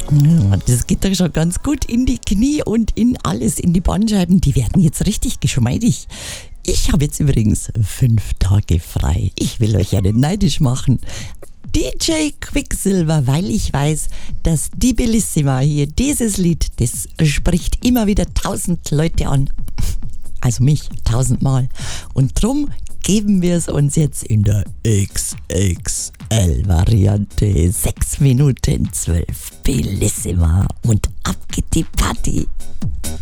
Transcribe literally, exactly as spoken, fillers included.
Ja, das geht doch schon ganz gut in die Knie und in alles, in die Bandscheiben. Die werden jetzt richtig geschmeidig. Ich habe jetzt übrigens fünf Tage frei. Ich will euch ja nicht neidisch machen. D J Quicksilver, weil ich weiß, dass die Bellissima hier, dieses Lied, das spricht immer wieder tausend Leute an. Also mich, tausendmal. Und drum geben wir es uns jetzt in der X X L-Variante. sechs Minuten zwölf. Bellissima. Und ab geht die Party.